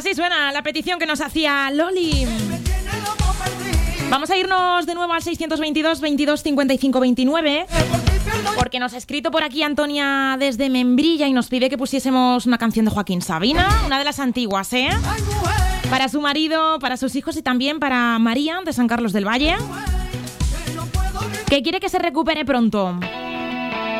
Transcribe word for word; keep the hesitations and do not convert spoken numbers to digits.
Así suena la petición que nos hacía Loli. Vamos a irnos de nuevo al seiscientos veintidós, veintidós, cincuenta y cinco, veintinueve, porque nos ha escrito por aquí Antonia desde Membrilla y nos pide que pusiésemos una canción de Joaquín Sabina, una de las antiguas, ¿eh? Para su marido, para sus hijos y también para María de San Carlos del Valle, que quiere que se recupere pronto.